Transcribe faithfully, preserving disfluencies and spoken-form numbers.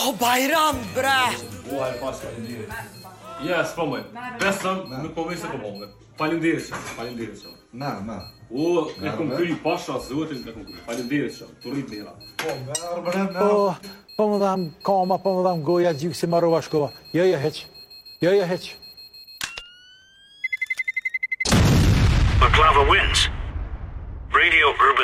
O Bajram, bre! O, hajde paska. Ja, s'pamoj. Besëm, nuk po vej se po bombe. Faleminderit shumë, faleminderit shumë. Na, na. O, e kom kry pasha zotin e kom kry. Faleminderit shumë, të rrit mira. Po, merë bre, merë. Po, po më dham kama, po më dham goja, gjykë si marrova shkova. Jo, jo, heq. Jo, jo, heq. Baklava wins. Radio Urban